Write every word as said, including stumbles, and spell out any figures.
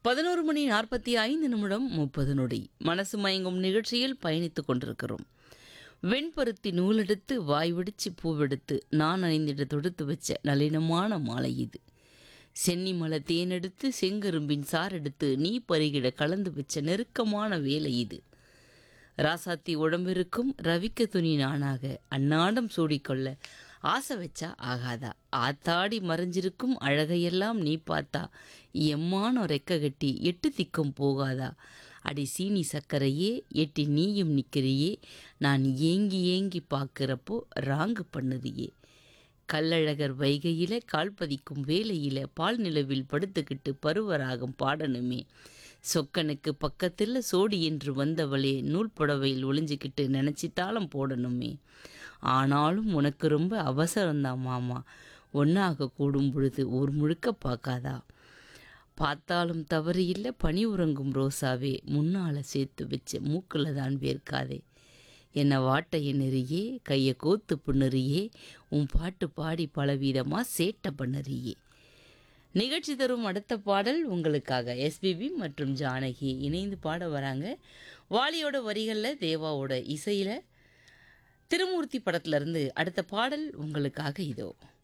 பதினொரு மணி நாற்பத்தி ஐந்து நிமிடம் முப்பது நொடி. மனசு மயங்கும் நிகழ்ச்சியில் பயணித்துக் கொண்டிருக்கிறோம். வெண்பருத்தி நூலெடுத்து வாய் வெடிச்சு பூவெடுத்து நான் அணிந்திட தொடுத்து வச்ச நளினமான மாலை இது. சென்னி மலை தேனெடுத்து செங்கரும்பின் சாரெடுத்து நீ பருகிட கலந்து வச்ச நெருக்கமான வேலை இது. ராசாத்தி உடம்பிருக்கும் ரவிக்க துணி நானாக அன்னாடம் சூடிக்கொள்ள ஆசை வச்சா ஆகாதா? ஆத்தாடி மறைஞ்சிருக்கும் அழகையெல்லாம் நீ பார்த்தா எம்மானோ ரெக்க கட்டி எட்டு திக்கும் போகாதா? அடி சீனி சக்கரையே எட்டி நீயும் நிற்கிறியே, நான் ஏங்கி ஏங்கி பார்க்குறப்போ ராங்கு பண்ணுறியே. கல்லழகர் வைகையில கால் பதிக்கும் வேலையில் பால் நிலவில் படுத்துக்கிட்டு பருவராகம் பாடணுமே. சொக்கனுக்கு பக்கத்தில் சோடி என்று வந்தவளே நூல் புடவையில் ஒளிஞ்சிக்கிட்டு நினச்சி தாளம் போடணுமே. ஆனாலும் உனக்கு ரொம்ப அவசரம்தான் மாமா, ஒன்றாக கூடும் பொழுது ஊர் முழுக்க பார்க்காதா? பார்த்தாலும் தவறு இல்லை பனி உறங்கும் ரோசாவே, முன்னால் சேர்த்து வச்ச மூக்கில் தான் வேர்க்காதே. என்னை வாட்டைய நெறியே கையை கோத்து புண்ணறியே, உன் பாட்டு பாடி பலவிதமாக சேட்டை பண்ணறியே. நிகழ்ச்சி தரும் அடுத்த பாடல் உங்களுக்காக எஸ்பிபி மற்றும் ஜானகி இணைந்து பாட வராங்க. வாலியோட வரிகளில் தேவாவோட இசையில் திருமூர்த்தி படத்துலேருந்து அடுத்த பாடல் உங்களுக்காக இதோ.